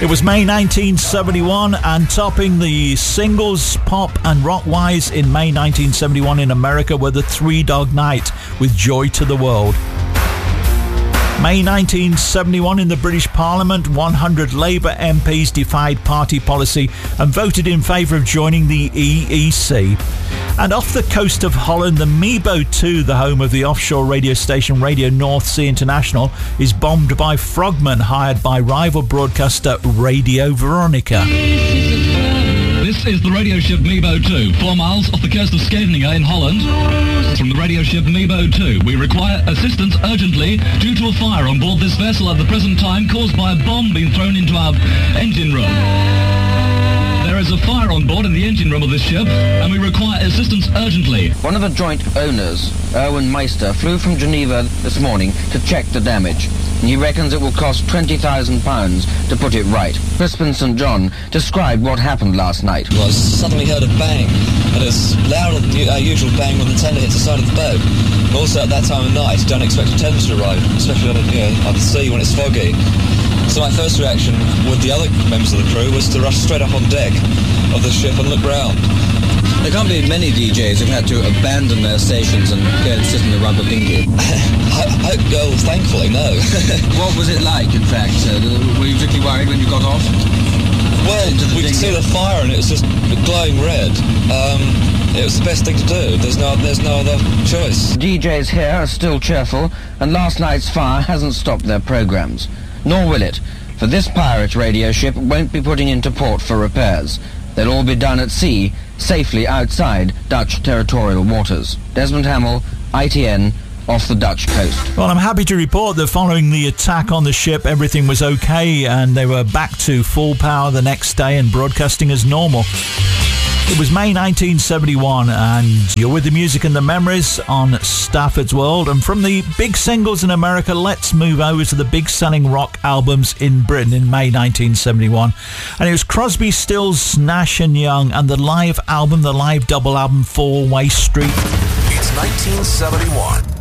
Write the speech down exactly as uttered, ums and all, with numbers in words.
It was May nineteen seventy-one, and topping the singles pop and rock-wise in May nineteen seventy-one in America were the Three Dog Night with Joy to the World. May nineteen seventy-one in the British Parliament, one hundred Labour M Ps defied party policy and voted in favour of joining the E E C. And off the coast of Holland, the Mebo two, the home of the offshore radio station Radio North Sea International, is bombed by frogmen hired by rival broadcaster Radio Veronica. This is the radio ship Mebo two, four miles off the coast of Scheveningen in Holland. From the radio ship Mebo two, we require assistance urgently due to a fire on board this vessel at the present time caused by a bomb being thrown into our engine room. There is a fire on board in the engine room of this ship, and we require assistance urgently. One of the joint owners, Erwin Meister, flew from Geneva this morning to check the damage. He reckons it will cost twenty thousand pounds to put it right. Crispin Saint John described what happened last night. Well, I suddenly heard a bang, and it's louder than our usual bang when the tender hits the side of the boat. And also at that time of night, you don't expect a tender to arrive, especially on, you know, on the sea when it's foggy. So my first reaction with the other members of the crew was to rush straight up on deck of the ship and look round. There can't be many D Js who've had to abandon their stations and go and sit in the rubber dinghy. I, I, well, thankfully, no. What was it like, in fact? Uh, were you particularly worried when you got off? Well, we could see the fire and it was just glowing red. Um, it was the best thing to do. There's no, there's no other choice. D Js here are still cheerful, and last night's fire hasn't stopped their programmes. Nor will it, for this pirate radio ship won't be putting into port for repairs. They'll all be done at sea, safely outside Dutch territorial waters. Desmond Hamill, I T N, off the Dutch coast. Well, I'm happy to report that following the attack on the ship, everything was okay and they were back to full power the next day and broadcasting as normal. It was May nineteen seventy-one, and you're with the music and the memories on Stafford's World. And from the big singles in America, let's move over to the big selling rock albums in Britain in May nineteen seventy-one. And it was Crosby, Stills, Nash and Young, and the live album, the live double album, Four Way Street. It's nineteen seventy-one.